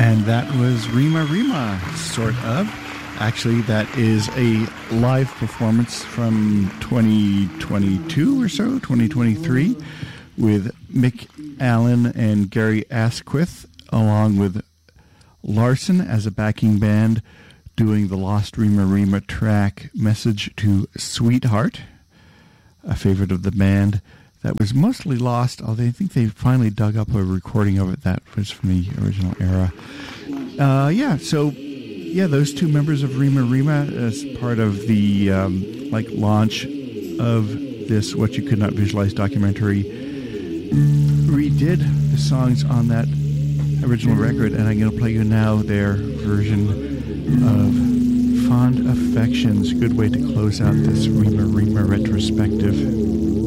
And that was Rima Rima, sort of. Actually, that is a live performance from 2022 or so, 2023, with Mick Allen and Gary Asquith, along with Larson as a backing band, doing the Lost Rima Rima track, Message to Sweetheart, a favorite of the band that was mostly lost, although I think they finally dug up a recording of it that was from the original era. Those two members of Rima Rima as part of the launch of this What You Could Not Visualize documentary redid the songs on that original record, and I'm going to play you now their version of Fond Affections. Good way to close out this Rima Rima retrospective.